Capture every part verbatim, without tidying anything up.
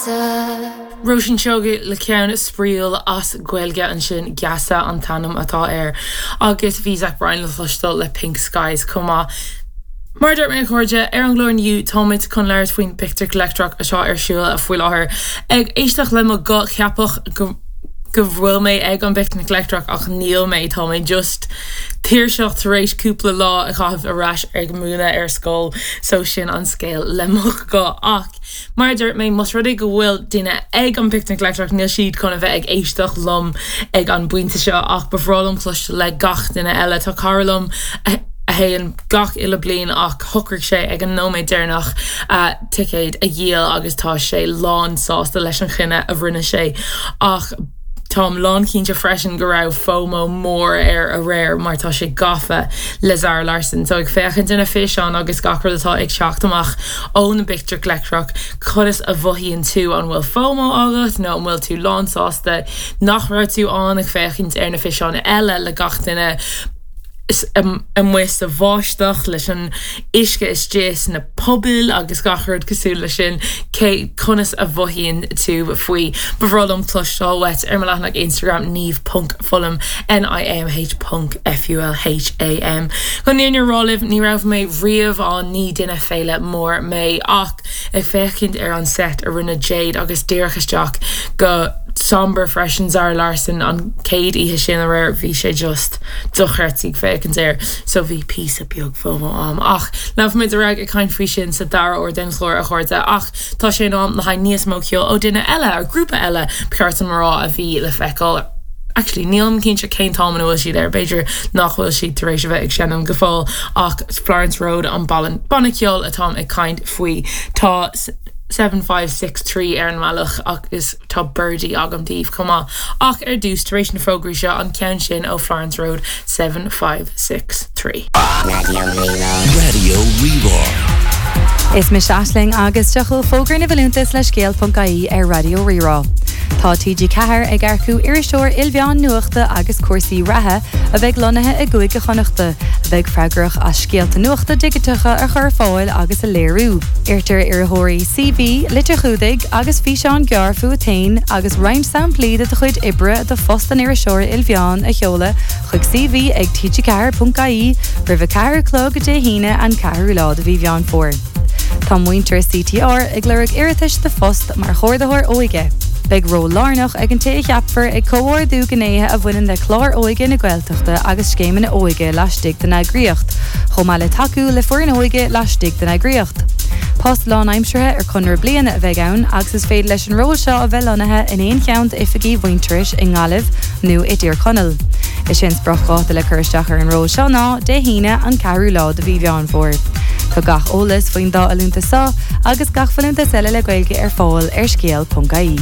Roshan Shogi le ceann spríal as Gaeilge an sin Gasa an tanam atá air agus bhí Zach Bryan le flostal le Pink Skies cuma. Mar dúirt mé chuirde ar an glór nniu táid chun leir faoin picture collectrach a seo ar siúil a bhfuil láthair ag éisteach le mo go cheapach go go bhfuil mé ag an picture collectrach ach níl mé tá mé just tíir seocht tar éis cúpla lá a chahabh arás ag múna ar scóil so sin an scéal le mo go ach mar dúirt mé mas rudaí go bhfuil duine ag an picture collectrach níl siad chun a bheith ag éisteach lom ag an buinte seo ach bhrálam cloiste le gach duine eile tá carlam a héan gach ile blian ach thucraigh sé ag an nóméid déirnach uh, ticéid a dhéal agus tá sé lán sásta leis an chuine a bhrinne sé ach Tom lán cínte freisin go raibh FOMO mór ar a réir mar tá sé gafa le Zara Larsson so ag féchan duna fiseán agus gachar atá ag seachtamach ón na picture collectrach chudas a bhuhíonn tú an bhfuil FOMO agat nó bhfuil tú lán sásta nach ra tú an ag féchan ar na fiseán eile le gach duine is um, um west a bháisteach leis an isce is jés na pobil agus gachard cosú lei sin cé conas a bhuhíonn tú faoi bhrálam clostáil wet ar malach ag Instagram níomh punk fulham N I M H punk F U L H A M go níon ar rálibh ní raibh mé riamh an ní duine féile mór mé ach ag fécinnt ar an set a rinne Jade agus dírechasteach go somber freshen Zara Larsson an céad ihe sin a réir bhí sé just duchreirtigh fécinn ir so bhí pís a beag FOMO am ach lef mid a rag a cain frí sin sa dara or den chlór a chuirte ach tá sé am na hain níos mó ceol ó duine eile ar grúpa eile peart an marrá a bhí le feicáil actually níl cinn se céin táman bhfuil siad ar beidir nachhfuil siad tar éis bheith ag seanam go fáil ach Florence Road an ballan bannaceol atá ag caint faoi tá seven five six three ar an malach agus tá birdie agam díomh cumá ach ar dús tar éis na fógraí seo an ceann sin ó Florence Road seven five six three. Radio Reroll. Radio Reroll. Is me seaasling agus tuchel fógra na bhilúntas le scéal.caí ar Radio Reroll. Tá T G Cahar ag aircú iristeoir ilbheán nuachta agus cuasaí rathe a bheith lonathe a gcuig a chonachta a bheith freigrach a scéalta nuachta digitecha ar chur fáil agus a léirú. Irtar iarthóirí C V, litir chudaig agus bhí seán gear fu tain agus roiim samplíad a chuid ibre de fostan iristeoir ilbheán a cheola chuig C V ag T G Cahar.caí ribh Cahar clog a dé híine an Caharú lá a bhí bheán fór. Tá muintir C T R ag leirigh iritis de fost mar chóirdathir óige. Beg ró lárnach ag an té cheapfar ag cóhir dú gnéthe a bhainean de chlár óige na Gaeltachta agus scéimena óige leistig den agriocht. Chomá le taú le fuair an óige leistig den agriocht. Post lá aimimsirthe ar chunar bliana a bheith ann agus is féad leis an ró seo a bheith lonathe in éon cheant ifigí bhainteris i ngáileh nó i dtír conal. Is sin sprachgáta le chuirteach ar an ró seo ná de híine an Caharú lá a bhí bheán fór. Tá gach ólas faoin dá a lúnta sa agus gach fanúnta eile le gailge ar fáil ar scéal.caí.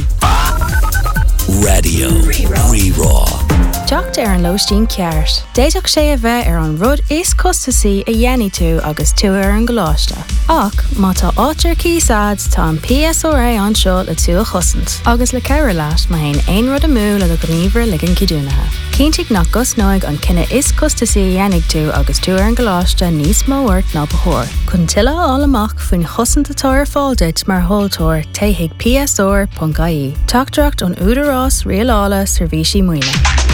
Radio Reroll. Teacht ar an lóistín ceart. Déiteach sé a bheith ar an rud is costasaí a dhéanaí tú agus tú ar an gláiste. Ach, má tá áitir císáid tá an P S O R A anseo le tú a chosint. Agus le ceir leat má haon aon rud a mú le do gníomhar ligan cidúnathe. Cíntigh nach gus nóig an cinenne is costasaí a dhéanaigh tú agus tú ar an gláiste níos móhairt ná bethór. Chun tuile áil amach faoin chosantatá ar fáilte mar thóilteoir taithiigh P S O R.caí. Teachtracht an údarrás rialála servisi muoine.